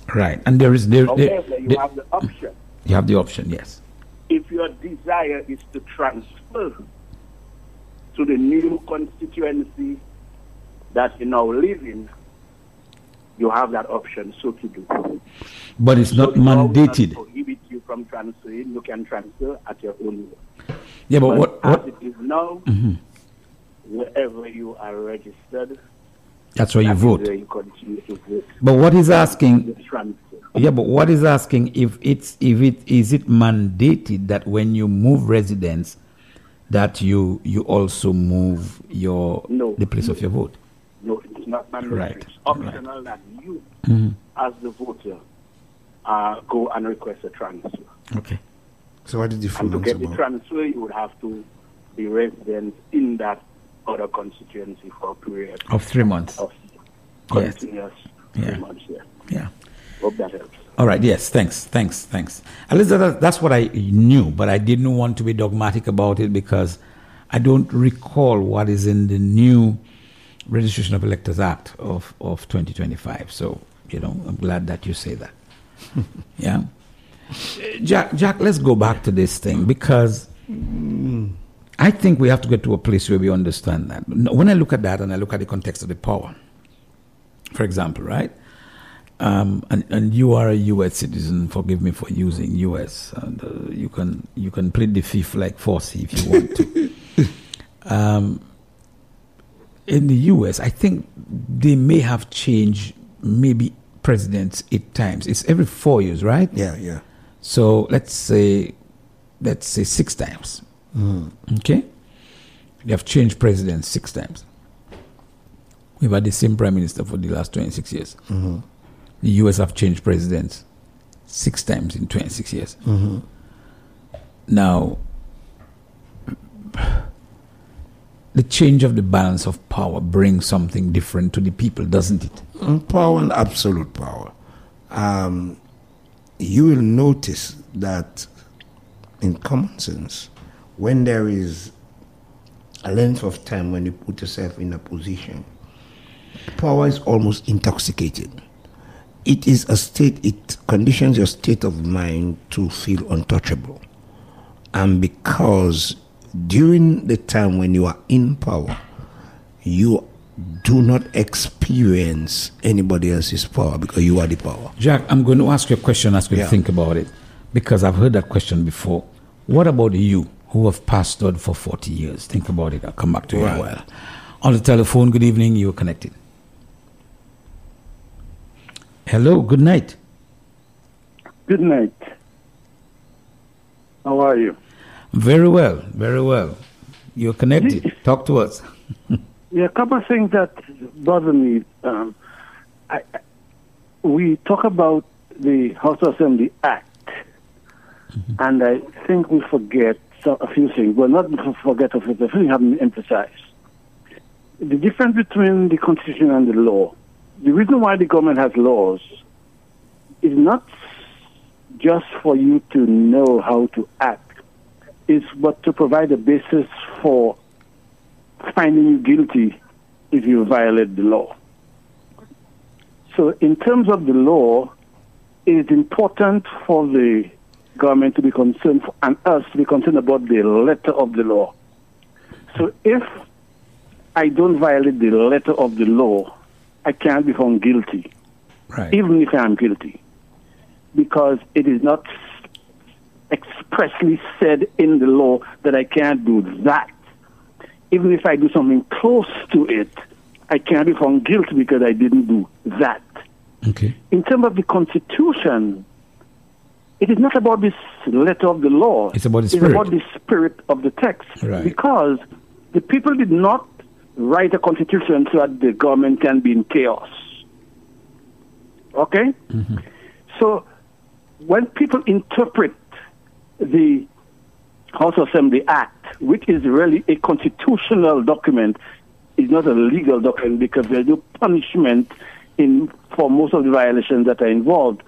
Right. And there is However, you have the option. You have the option, yes. If your desire is to transfer to the new constituency that you now live in, you have that option so to do. But it's not so mandated. Not prohibit you from transferring. You can transfer at your own will. Yeah, but what as it is now, wherever you are registered, that's where you vote. Where you continue to vote. But what he's asking, yeah, but what he's asking is it mandated that when you move residence, that you also move the place of your vote? No, it's not mandatory. Right. It's optional that you, as the voter, go and request a transfer. Okay. So what is the difference? And to get the transfer, you would have to be resident in that other constituency for a period of 3 months. Of continuous 3 months. Yeah. Hope that helps. All right. Yes. Thanks. At least that's what I knew, but I didn't want to be dogmatic about it because I don't recall what is in the new Registration of Electors Act of 2025. So, I'm glad that you say that. Yeah. Jack, let's go back to this thing because I think we have to get to a place where we understand that. When I look at that and I look at the context of the power, for example, right? And you are a U.S. citizen. Forgive me for using U.S. And you can plead the fifth like Fossey if you want to. In the U.S., I think they may have changed maybe presidents 8 times. It's every 4 years, right? Yeah. So let's say 6 times. Okay, they have changed presidents 6 times. We've had the same prime minister for the last 26 years. The U.S. have changed presidents 6 times in 26 years. Now, the change of the balance of power brings something different to the people, doesn't it? Power and absolute power. You will notice that in common sense, when there is a length of time when you put yourself in a position, power is almost intoxicated. It is a state, it conditions your state of mind to feel untouchable. And because during the time when you are in power, you do not experience anybody else's power because you are the power. Jack, I'm going to ask you a question, ask you to think about it, because I've heard that question before. What about you, who have pastored for 40 years? Think about it. I'll come back to you in a while. On the telephone, good evening. You are connected. Hello, good night. Good night. How are you? Very well, very well. You're connected. Talk to us. Yeah, a couple of things that bother me. We talk about the House of Assembly Act, and I think we forget a few things. Well, not forget of it, I think haven't emphasized. The difference between the Constitution and the law. The reason why the government has laws is not just for you to know how to act, it's but to provide a basis for finding you guilty if you violate the law. So in terms of the law, it is important for the government to be concerned and us to be concerned about the letter of the law. So if I don't violate the letter of the law, I can't be found guilty, even if I am guilty, because it is not expressly said in the law that I can't do that. Even if I do something close to it, I can't be found guilty because I didn't do that. Okay. In terms of the Constitution, it is not about this letter of the law. It's about the spirit. It's about the spirit of the text. Right. Because the people did not write a constitution so that the government can be in chaos. Okay? So when people interpret the House of Assembly Act, which is really a constitutional document, is not a legal document because there's no punishment for most of the violations that are involved.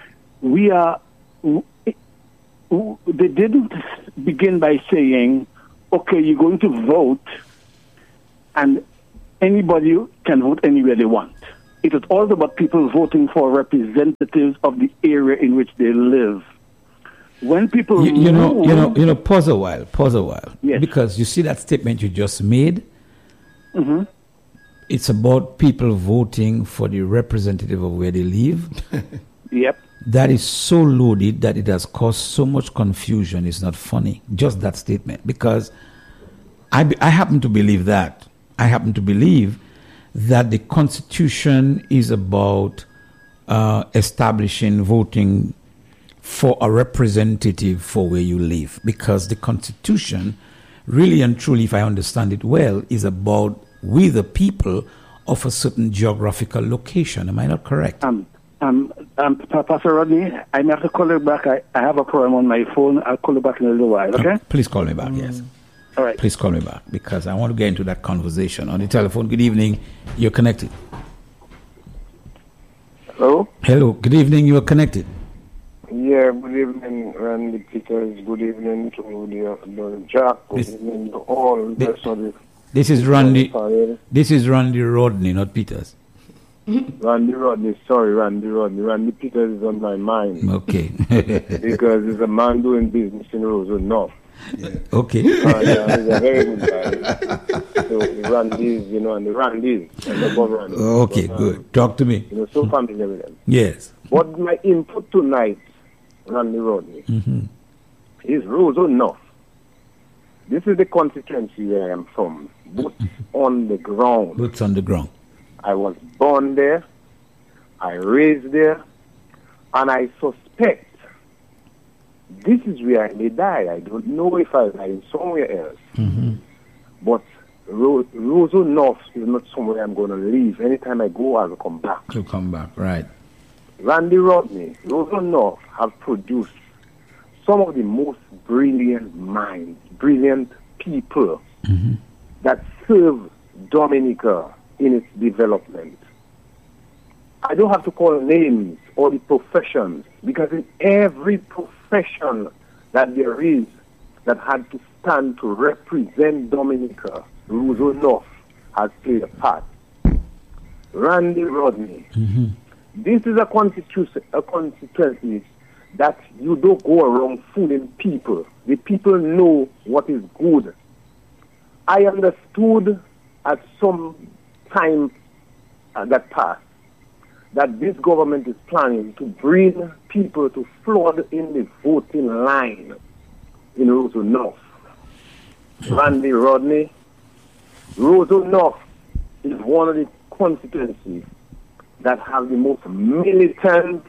They didn't begin by saying, okay, you're going to vote and anybody can vote anywhere they want. It is also about people voting for representatives of the area in which they live. When people pause a while. Yes. Because you see that statement you just made? Mm-hmm. It's about people voting for the representative of where they live. Yep. That is so loaded that it has caused so much confusion. It's not funny. Just that statement. Because I happen to believe that. I happen to believe that the Constitution is about establishing voting for a representative for where you live. Because the Constitution, really and truly, if I understand it well, is about we the people of a certain geographical location. Am I not correct? Pastor Rodney, I may have to call you back. I have a problem on my phone. I'll call you back in a little while, okay? Please call me back, yes. All right. Please call me back because I want to get into that conversation. On the telephone, good evening. You're connected. Hello? Hello, good evening. You are connected. Yeah, good evening, Randy Peters. Good evening to the Jack. Good evening to all. This is Randy. This is Randy Rodney, not Peters. Randy Rodney. Sorry, Randy Rodney. Randy Peters is on my mind. Okay. Because he's a man doing business in Rosewood North. Yeah. Okay. He's a very good guy. So Randy's, and the Randy's and the above Randy's. Okay, good. Talk to me. So familiar with them. Yes. What my input tonight, Randy Rodney, is Rosewood North. This is the constituency where I am from. Boots on the ground. Boots on the ground. I was born there, I raised there, and I suspect this is where I may die. I don't know if I'll die somewhere else. But Rosewood North is not somewhere I'm going to leave. Anytime I go, I'll come back. You'll come back, right. Randy Rodney, Rosewood North have produced some of the most brilliant minds, brilliant people that serve Dominica in its development. I don't have to call names or the professions, because in every profession that there is that had to stand to represent Dominica, Rosewood North has played a part. Randy Rodney, this is a constituency that you don't go around fooling people. The people know what is good. I understood at some time that passed that this government is planning to bring people to flood in the voting line in Rosewood North. Randy Rodney, Rosewood North is one of the constituencies that have the most militant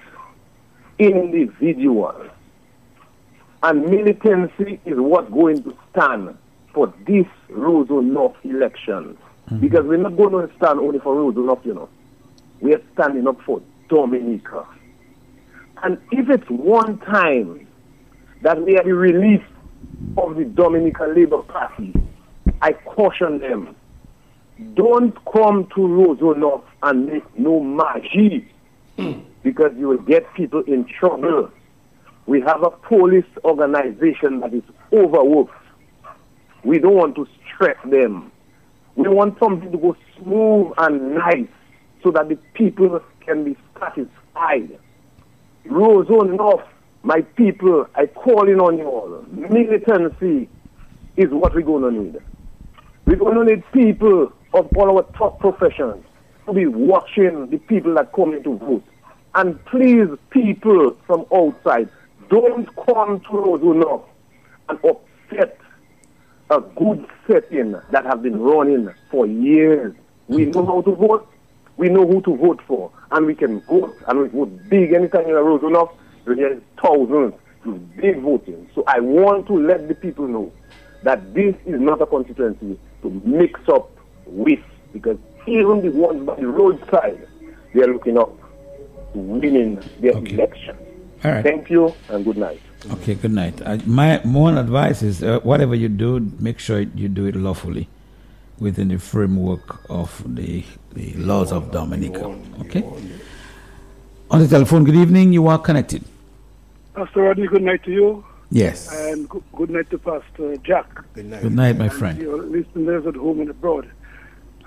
individuals. And militancy is what's going to stand for this Rosewood North election. Because we're not going to stand only for Rosewood North, We are standing up for Dominica. And if it's one time that we are the relief of the Dominica Labour Party, I caution them, don't come to Rosewood North and make no magie, because you will get people in trouble. We have a police organization that is overworked. We don't want to stress them. We want something to go smooth and nice so that the people can be satisfied. Rosewood North, my people, I call in on you all. Militancy is what we're going to need. We're going to need people of all our top professions to be watching the people that come in to vote. And please, people from outside, don't come to Rosewood North and upset a good setting that have been running for years. We know how to vote. We know who to vote for. And we can vote. And we vote big anytime in a Rosewood North. There is thousands. It's big voting. So I want to let the people know that this is not a constituency to mix up with. Because even the ones by the roadside, they are looking up to winning their election. All right. Thank you and good night. Okay, good night. My one advice is whatever you do, make sure you do it lawfully within the framework of the laws of Dominica. Okay? On the telephone, good evening. You are connected. Pastor Rodney, good night to you. Yes. And good night to Pastor Jack. Good night. Good night, my friend. Your listeners at home and abroad.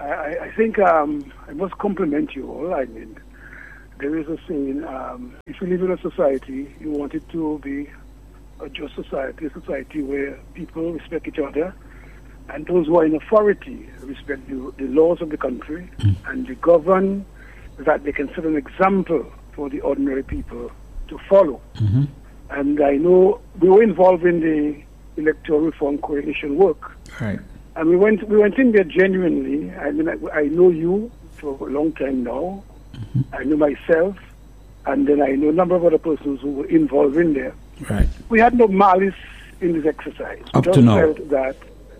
I think I must compliment you all. I mean, there is a saying, if you live in a society, you want it to be a just society, a society where people respect each other, and those who are in authority respect the laws of the country, and they govern that they can set an example for the ordinary people to follow. And I know we were involved in the Electoral Reform Coalition work. Right. And we went in there genuinely. I mean, I know you for a long time now. I know myself, and then I know a number of other persons who were involved in there. Right. We had no malice in this exercise. Up to now. Felt that,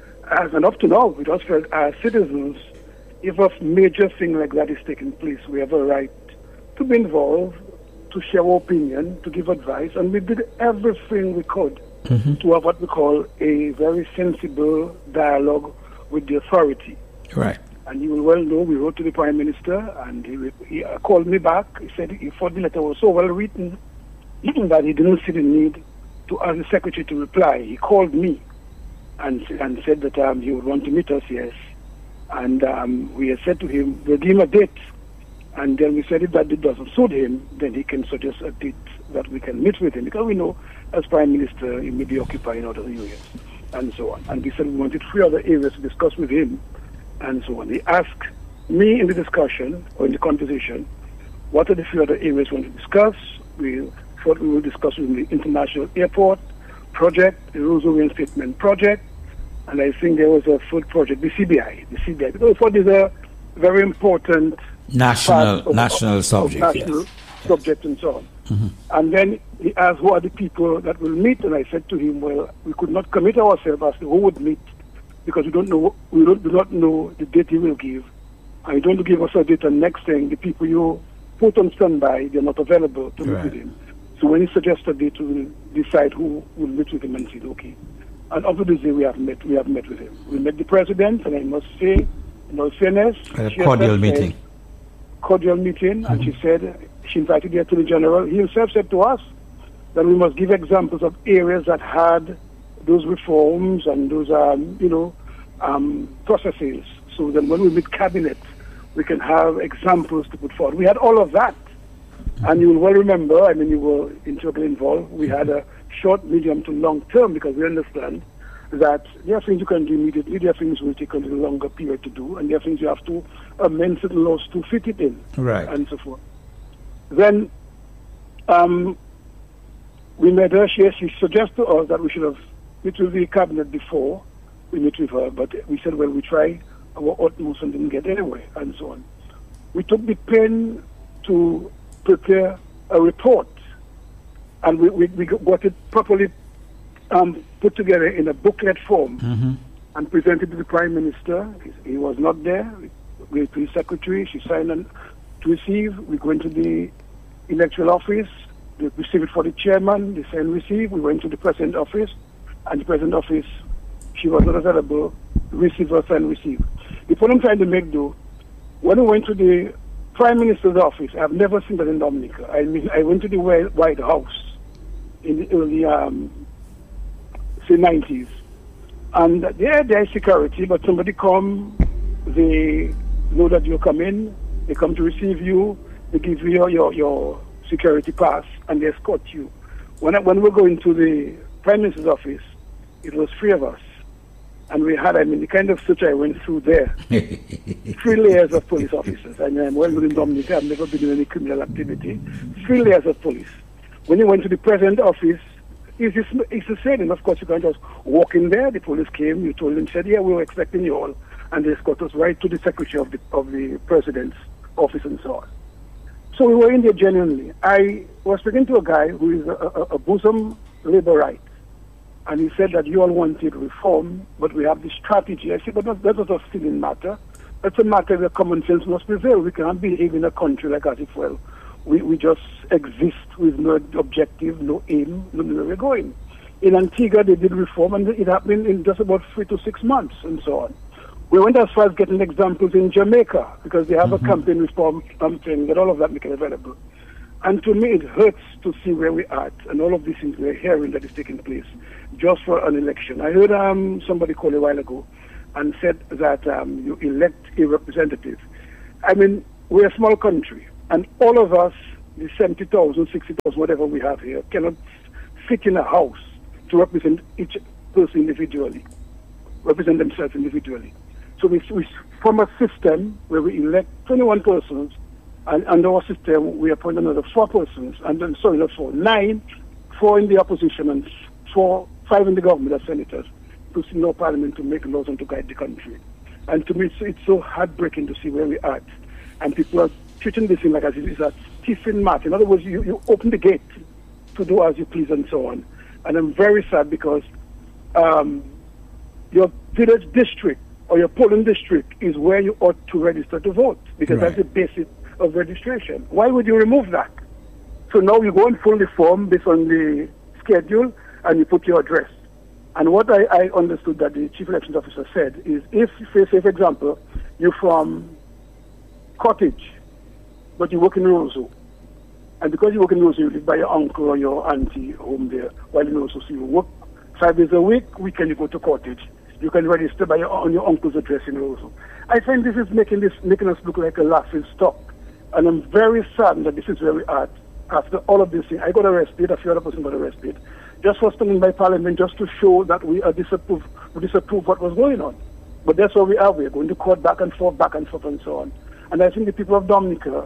up to now, we just felt as citizens, if a major thing like that is taking place, we have a right to be involved, to share our opinion, to give advice, and we did everything we could to have what we call a very sensible dialogue with the authority. Right. And you will well know, we wrote to the Prime Minister, and he called me back. He said he thought the letter was so well written that he didn't see the need to ask the Secretary to reply. He called me and said that he would want to meet us, yes. And we had said to him, we'll give him a date. And then we said if that date doesn't suit him, then he can suggest a date that we can meet with him. Because we know, as Prime Minister, he may be occupying other areas, and so on. And we said we wanted 3 other areas to discuss with him, and so on. He asked me in the discussion, or in the conversation, what are the 3 other areas we want to discuss. We thought we will discuss with him the International Airport project, the Rules Reinstatement project, and I think there was a food project, the CBI. Because we thought these are very important national subject, national subject and so on. And then he asked who are the people that will meet, and I said to him, well, we could not commit ourselves as to who would meet because we do not know the date he will give. And you don't give us a date, and next thing, the people you put on standby, they're not available to meet with him. So when he suggests a date, we will decide who will meet with him and say, okay. And up to this day, we have met with him. We met the President, and I must say, in all fairness, a cordial meeting. And she said, she invited the Attorney General. He himself said to us that we must give examples of areas that had those reforms and those, processes. So that when we meet cabinet, we can have examples to put forward. We had all of that. And you will well remember, I mean, you were intimately involved. We had a short, medium to long term because we understand that there are things you can do immediately, there are things will take a little longer period to do, and there are things you have to amend certain laws to fit it in, and so forth. Then we met her. She suggested to us that we should have met with the cabinet before we met with her, but we said, well, we try our utmost and didn't get anywhere, and so on. We took the pen to prepare a report, and we got it properly put together in a booklet form and presented to the Prime Minister. He was not there. We went to the Secretary. She signed on to receive. We went to the electoral office. They received it for the chairman. They signed receive. We went to the President office, and the President office, she was not available. Receiver signed receive. The point I'm trying to make, though, when we went to the Prime Minister's office, I've never seen that in Dominica. I mean, I went to the White House in the early 90s, and there is security, but somebody come, they know that you come in, they come to receive you, they give you your security pass, and they escort you. When we go into the Prime Minister's office, it was 3 of us, and we had, the kind of search I went through there, 3 layers of police officers. I mean, I'm well known in Dominica, I've never been in any criminal activity. 3 layers of police. When you went to the President office, it's the same. And of course, you can't just walk in there. The police came, you told them, said, yeah, we were expecting you all. And they escorted us right to the Secretary of the President's office and so on. So we were in there genuinely. I was speaking to a guy who is a bosom labor right. And he said that you all wanted reform, but we have this strategy. I said, but that's not a stealing matter. That's a matter where common sense must prevail. We cannot behave in a country like as if, well, we just exist with no objective, no aim, no where we're going. In Antigua, they did reform, and it happened in just about 3 to 6 months, and so on. We went as far as getting examples in Jamaica, because they have a campaign reform campaign, that all of that make it available. And to me, it hurts to see where we're at, and all of these things we're hearing that is taking place just for an election. I heard somebody call a while ago and said that you elect a representative. I mean, we're a small country, and all of us, the 70,000, 60,000, whatever we have here, cannot fit in a house to represent each person individually, represent themselves individually. So we form a system where we elect 21 persons, and under our system we appoint another 4 persons, and then, sorry, not 4, 9, 4 in the opposition and 5 in the government as senators, to sit in our parliament to make laws and to guide the country. And to me, it's so heartbreaking to see where we are. And people are treating this thing like as if it's a Stephen Martin. In other words, you open the gate to do as you please and so on. And I'm very sad because your village district or your polling district is where you ought to register to vote, because that's the basis of registration. Why would you remove that? So now you go and fill the form based on the schedule and you put your address. And what I understood that the chief elections officer said is, if, say for example, you're from Cottage, but you work in Roseau, and because you work in Roseau, you live by your uncle or your auntie home there, while in Roseau, so you work 5 days a weekend you go to Cottage. You can register on your uncle's address in Roseau. I think this is making us look like a laughing stock. And I'm very saddened that this is where we are after all of this thing. I got arrested, a few other persons got arrested, just for standing by Parliament, just to show that we disapprove what was going on. But that's where we are. We're going to court back and forth, and so on. And I think the people of Dominica,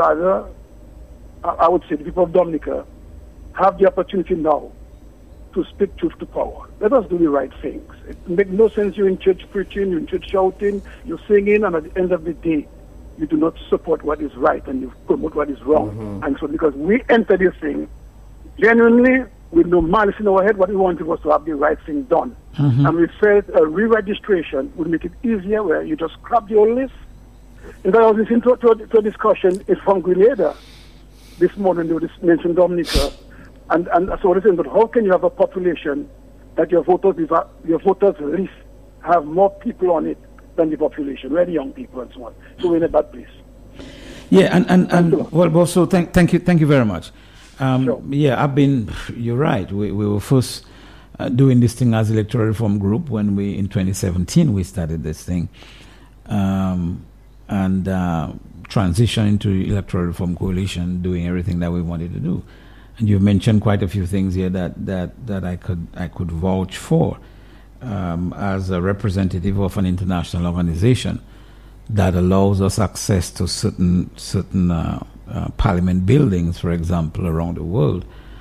I would say the people of Dominica, have the opportunity now to speak truth to power. Let us do the right things. It makes no sense you're in church preaching, you're in church shouting, you're singing, and at the end of the day, you do not support what is right and you promote what is wrong. Mm-hmm. And so because we enter this thing genuinely with no malice in our head, what we wanted was to have the right thing done. Mm-hmm. And we felt a re-registration would make it easier, where you just scrap the old list. In fact, I was listening to a discussion from Grenada this morning. They were mentioning Dominica. And so what I'm saying, but how can you have a population that your voters list have more people on it than the population, where the young people and so on. So we're in a bad place. Yeah, and well, also thank you very much. Sure. Yeah, you're right. We were first doing this thing as Electoral Reform Group when in 2017 we started this thing, and transitioned into Electoral Reform Coalition, doing everything that we wanted to do. And you've mentioned quite a few things here that I could vouch for. As a representative of an international organization that allows us access to certain parliament buildings, for example, around the world.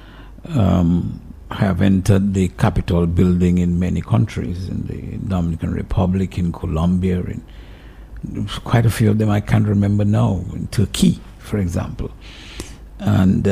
Have entered the Capitol building in many countries, in the Dominican Republic, in Colombia, in quite a few of them I can't remember now, in Turkey, for example. And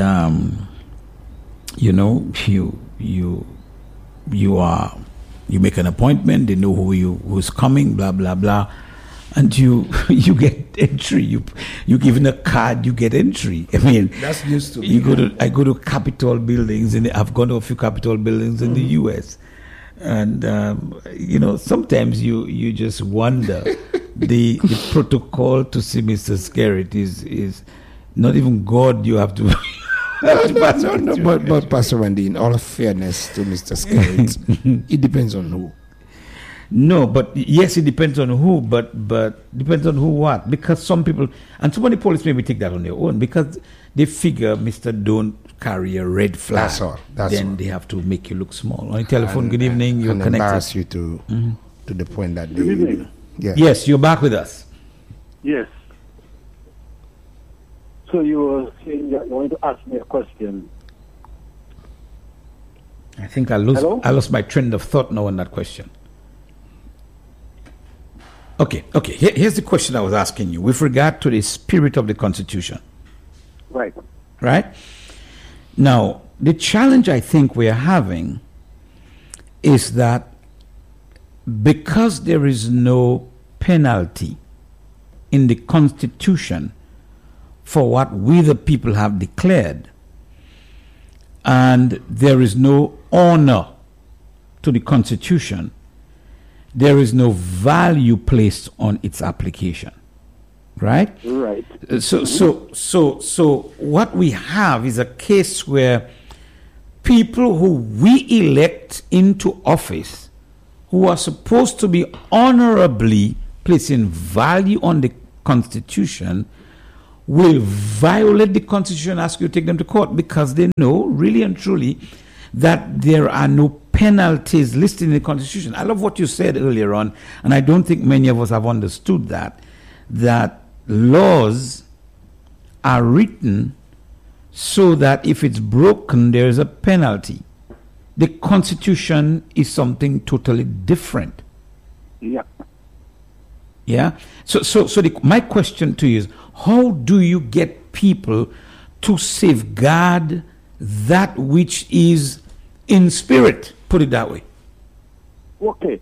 you make an appointment, they know who's coming, blah blah blah, and you get entry. You given a card, you get entry. I mean, that's used to be. I go to Capitol buildings, and I've gone to a few Capitol buildings in the U.S. And sometimes you just wonder the protocol to see Mr. Skerrit is not even God. You have to. But Pastor Randy, in all fairness to Mr. Skerrit, it depends on who. No, but yes, it depends on who, but depends on who what. Because some people, and so many police maybe take that on their own, because they figure Mr. don't carry a red flag. That's all. Then they have to make you look small. On the telephone, good evening, you're connected. Embarrass you to the point that good evening. Yeah. Yes, you're back with us. Yes. So you were saying that you wanted to ask me a question. I think I lost my trend of thought now on that question. Okay. Here's the question I was asking you with regard to the spirit of the Constitution. Right. Now, the challenge I think we're having is that because there is no penalty in the Constitution for what we the people have declared, and there is no honor to the Constitution, there is no value placed on its application. Right? Right. So what we have is a case where people who we elect into office, who are supposed to be honorably placing value on the Constitution will violate the Constitution and ask you to take them to court because they know really and truly that there are no penalties listed in the Constitution. I love what you said earlier on, and I don't think many of us have understood that laws are written so that if it's broken, there is a penalty. The Constitution is something totally different. Yeah. Yeah. So my question to you is, how do you get people to safeguard that which is in spirit? Put it that way. Okay.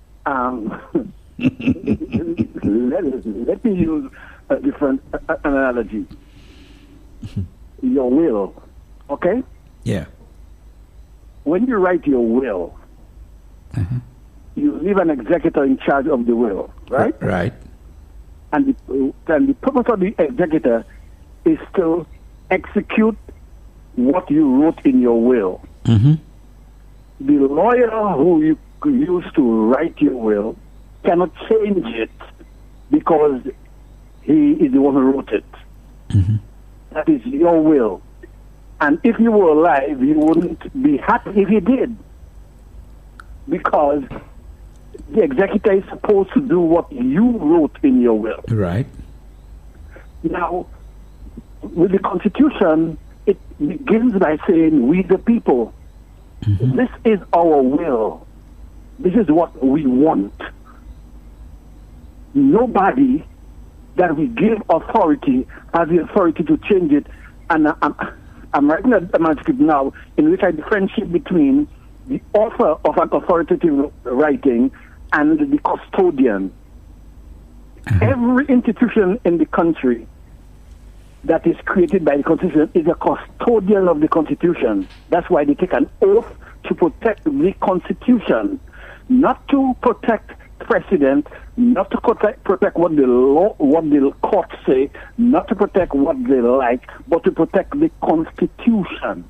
Let me use a different analogy. Your will, okay? Yeah. When you write your will, you leave an executor in charge of the will, right? Right. And the purpose of the executor is to execute what you wrote in your will. Mm-hmm. The lawyer who you used to write your will cannot change it because he is the one who wrote it. Mm-hmm. That is your will. And if you were alive, you wouldn't be happy if you did. Because the executor is supposed to do what you wrote in your will. Right. Now, with the Constitution, it begins by saying, we the people. Mm-hmm. This is our will. This is what we want. Nobody that we give authority has the authority to change it. And I'm writing a manuscript now in which I differentiate between the author of an authoritative writing and the custodian. Every institution in the country that is created by the Constitution is a custodian of the Constitution. That's why they take an oath to protect the Constitution, not to protect precedent, not to protect what the courts say, not to protect what they like, but to protect the Constitution.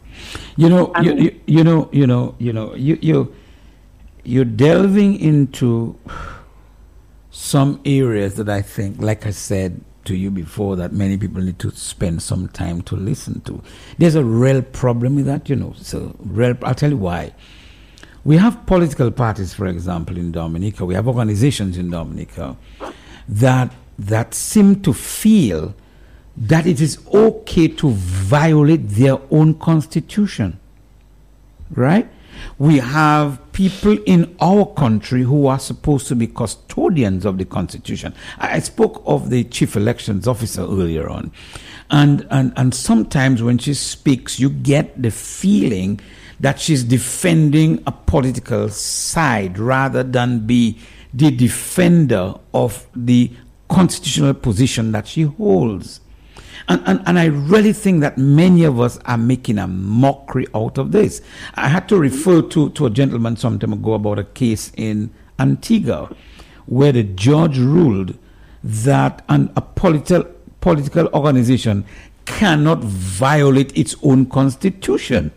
You're delving into some areas that I think, like I said to you before, that many people need to spend some time to listen to. There's a real problem with that, So I'll tell you why. We have political parties, for example, in Dominica. We have organizations in Dominica that seem to feel that it is okay to violate their own constitution, right? We have people in our country who are supposed to be custodians of the Constitution. I spoke of the chief elections officer earlier on. And sometimes when she speaks, you get the feeling that she's defending a political side rather than be the defender of the constitutional position that she holds. And I really think that many of us are making a mockery out of this. I had to refer to a gentleman some time ago about a case in Antigua where the judge ruled that a political organization cannot violate its own constitution.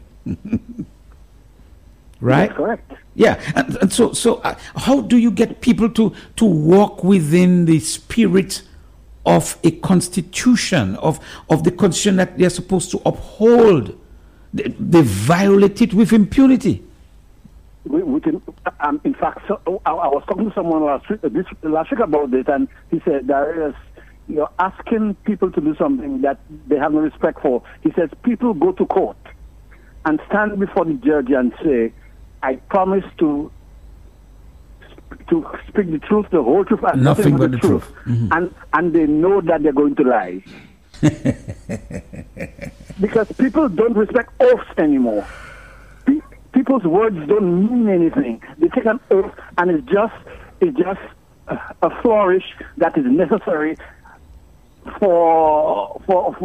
Right? That's correct. Yeah, and so how do you get people to walk within the spirit of a constitution, of the constitution that they're supposed to uphold? They violate it with impunity. In fact, I was talking to someone last week about this, and he said you're asking people to do something that they have no respect for. He says people go to court and stand before the judge and say, I promise to speak the truth, the whole truth, and nothing but the truth. Mm-hmm. And they know that they're going to lie. Because people don't respect oaths anymore. People's words don't mean anything. They take an oath, and it's just a flourish that is necessary for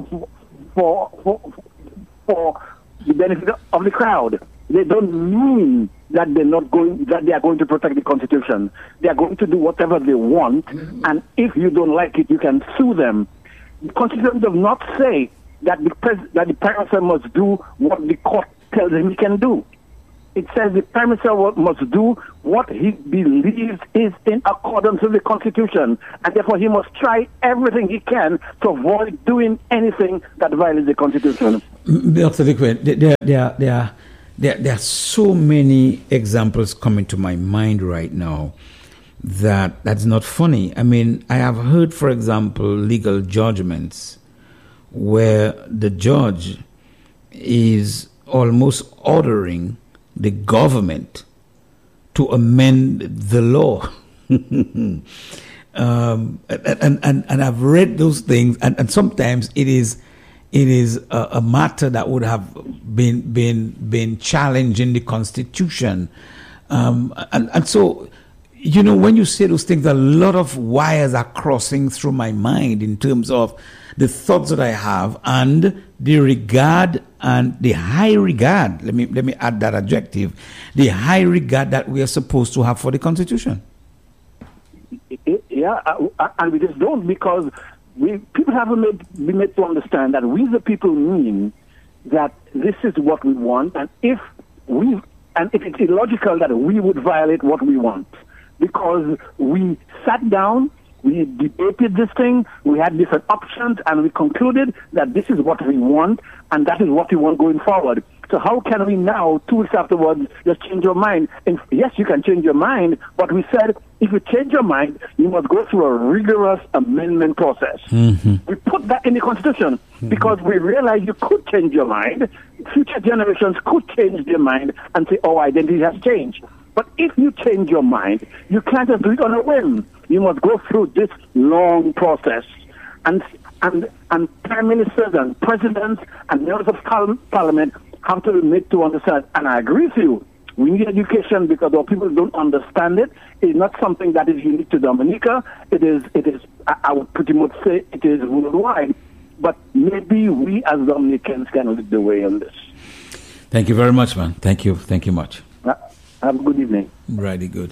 the benefit of the crowd. They don't mean that they are going to protect the Constitution. They are going to do whatever they want, and if you don't like it, you can sue them. The Constitution does not say that the Prime Minister must do what the court tells him he can do. it says the Prime Minister must do what he believes is in accordance with the Constitution, and therefore he must try everything he can to avoid doing anything that violates the Constitution. Dr. Dikwe, there are so many examples coming to my mind right now that's not funny. I mean, I have heard, for example, legal judgments where the judge is almost ordering the government to amend the law. And I've read those things, and sometimes it is a matter that would have been challenged in the Constitution. And so, you know, when you say those things, a lot of wires are crossing through my mind in terms of the thoughts that I have and the regard and the high regard. Let me add that adjective: the high regard that we are supposed to have for the Constitution. Yeah, and we just don't, because people haven't been made to understand that we the people mean that this is what we want, and if it's illogical that we would violate what we want, because we sat down, we debated this thing, we had different options, and we concluded that this is what we want, and that is what we want going forward. So how can we now, 2 weeks afterwards, just change your mind? And yes, you can change your mind, but we said if you change your mind, you must go through a rigorous amendment process. Mm-hmm. We put that in the Constitution because we realized you could change your mind. Future generations could change their mind and say, oh, identity has changed. But if you change your mind, you can't just do it on a whim. You must go through this long process. And prime ministers and presidents and members of parliament have to be made to understand. And I agree with you. We need education because our people don't understand it. It's not something that is unique to Dominica. It is. I would pretty much say it is worldwide. But maybe we as Dominicans can lead the way on this. Thank you very much, man. Thank you Have much. a good evening. Righty good.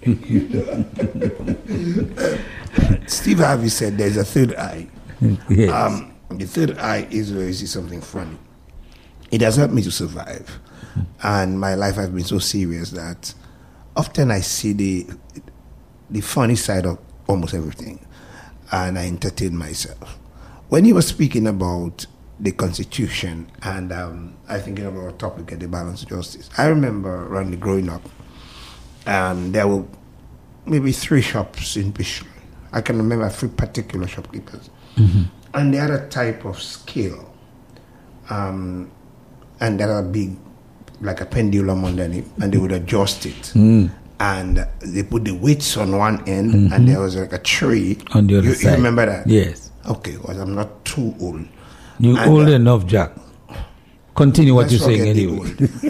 Steve Harvey said there's a third eye. Yes. The third eye is where you see something funny. It has helped me to survive. And my life has been so serious that often I see the funny side of almost everything. And I entertain myself. When you were speaking about the Constitution and I think about a topic at the balance of justice, I remember Randy growing up, and there were maybe 3 shops in Bishop. I can remember 3 particular shopkeepers. Mm-hmm. And they had a type of scale. And there are big, like a pendulum underneath, and they would adjust it. Mm. And they put the weights on one end, mm-hmm. and there was like a tree on the other side. You remember that? Yes. Okay, well, I'm not too old. You're old enough, Jack. Continue what you're saying anyway.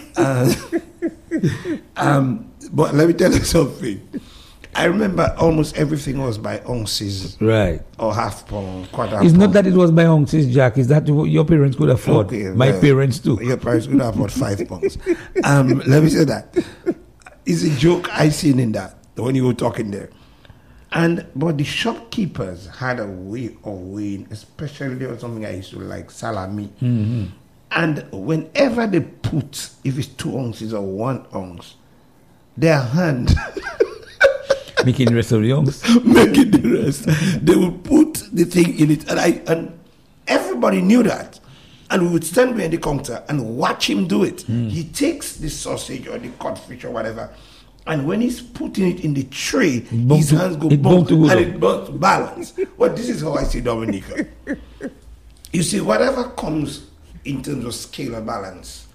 But let me tell you something. I remember almost everything was by ounces. Right. Or half pound, quarter It's pound. not that it was by ounces, Jack. It's that your parents could afford. Okay, My parents too. Your parents could afford 5 pounds. Let me say that. It's a joke I seen in that, when you were talking there. But the shopkeepers had a way of weighing, especially there was something I used to like, salami. Mm-hmm. And whenever they put, if it's 2 ounces or 1 ounce, their hand making the rest of the ounce. Making the rest. They would put the thing in it, and everybody knew that. And we would stand behind the counter and watch him do it. Mm. He takes the sausage or the codfish or whatever, and when he's putting it in the tray, his hands go bump and it burns balance. Well, this is how I see Dominica. You see, whatever comes in terms of scale or balance,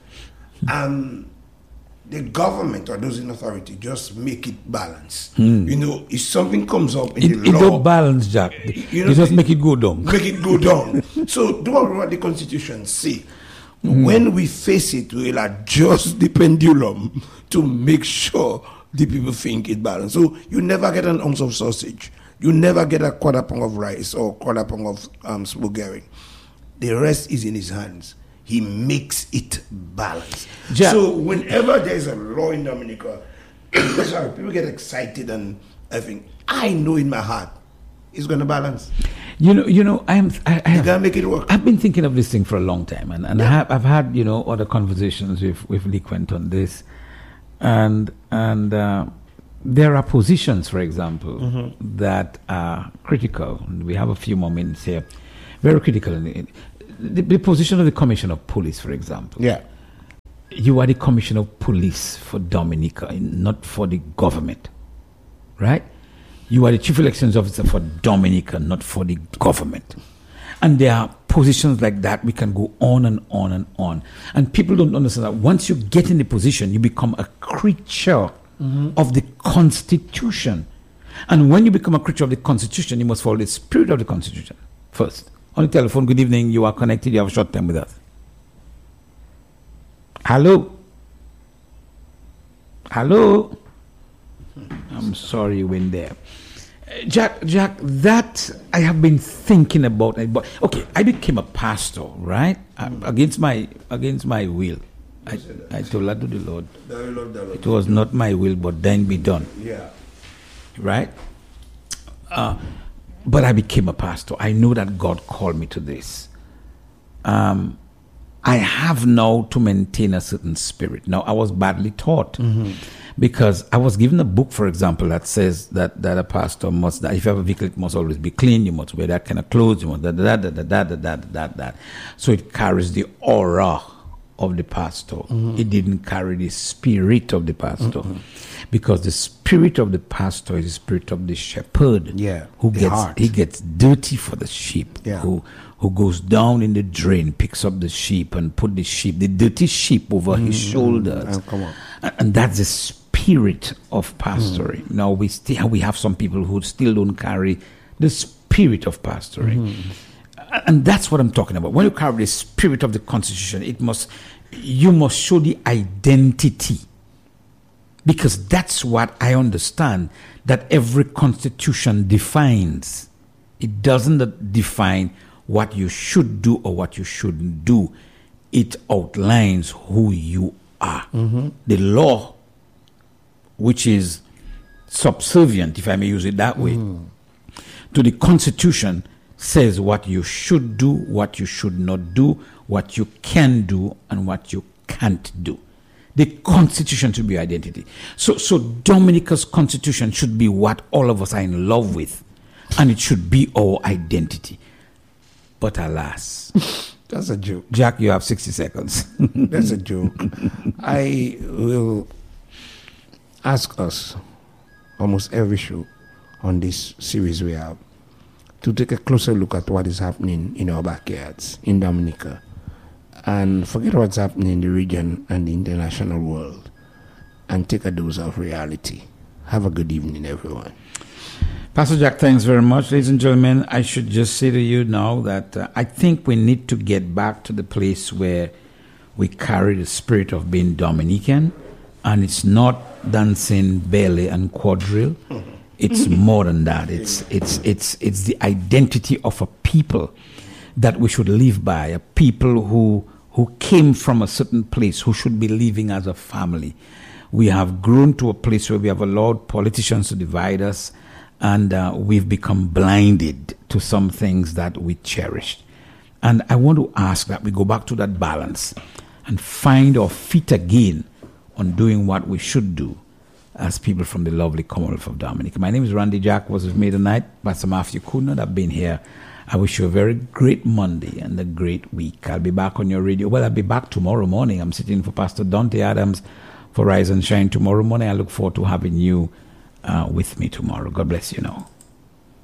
the government or those in authority just make it balance. Mm. You know, if something comes up in the law, it don't balance, Jack. You just make it go down. Make it go down. So do what the Constitution say. Mm. When we face it, we'll adjust the pendulum to make sure the people think it balanced. So you never get an ounce of sausage. You never get a quarter pound of rice or quarter pound of smoked herring. The rest is in his hands. He makes it balance. Yeah. So whenever there's a law in Dominica, sorry, people get excited and I know in my heart it's going to balance. You know, I gotta make it work. I've been thinking of this thing for a long time, and yeah. I've had other conversations with Lee Quint on this, And there are positions, for example, that are critical. We have a few more minutes here. Very critical. The position of the Commissioner of Police, for example. Yeah. You are the Commissioner of Police for Dominica, not for the government. Right? You are the Chief Elections Officer for Dominica, not for the government. And there are positions like that. We can go on and on and on. And people don't understand that once you get in the position, you become a creature of the Constitution. And when you become a creature of the Constitution, you must follow the spirit of the Constitution first. On the telephone, good evening, you are connected, you have a short time with us. Hello? Hello? I'm sorry you went there. Jack, that I have been thinking about. Okay, I became a pastor, right? Against my will. I told that to the Lord. It was not my will, but thine be done. Yeah. Right? But I became a pastor. I know that God called me to this. I have now to maintain a certain spirit. Now, I was badly taught because I was given a book, for example, that says that a pastor must, that if you have a vehicle, it must always be clean. You must wear that kind of clothes. You must that. So it carries the aura of the pastor. It didn't carry the spirit of the pastor. Because the spirit of the pastor is the spirit of the shepherd. Yeah. He gets dirty for the sheep. Yeah. Who goes down in the drain, picks up the sheep and put the dirty sheep over his shoulders. And that's the spirit of pastoring. Now we have some people who still don't carry the spirit of pastoring. And that's what I'm talking about. When you carry the spirit of the Constitution, you must show the identity. Because that's what I understand that every constitution defines. It doesn't define what you should do or what you shouldn't do. It outlines who you are. The law, which is subservient, if I may use it that way, to the Constitution, says what you should do, what you should not do, what you can do, and what you can't do. The Constitution should be identity. So Dominica's Constitution should be what all of us are in love with, and it should be our identity. But alas, that's a joke. Jack, you have 60 seconds. That's a joke. I will ask us almost every show on this series we have to take a closer look at what is happening in our backyards in Dominica. And forget what's happening in the region and the international world and take a dose of reality. Have a good evening, everyone. Pastor Jack, thanks very much. Ladies and gentlemen, I should just say to you now that I think we need to get back to the place where we carry the spirit of being Dominican, and it's not dancing belly and quadrille. It's more than that. It's the identity of a people that we should live by, a people who came from a certain place, who should be living as a family. We have grown to a place where we have allowed politicians to divide us, and we've become blinded to some things that we cherished. And I want to ask that we go back to that balance and find our feet again on doing what we should do as people from the lovely Commonwealth of Dominica. My name is Randy Jack, was with me tonight. Pastor Matthew Kunad, I've been here. I wish you a very great Monday and a great week. I'll be back on your radio. Well, I'll be back tomorrow morning. I'm sitting for Pastor Dante Adams for Rise and Shine tomorrow morning. I look forward to having you with me tomorrow. God bless you now.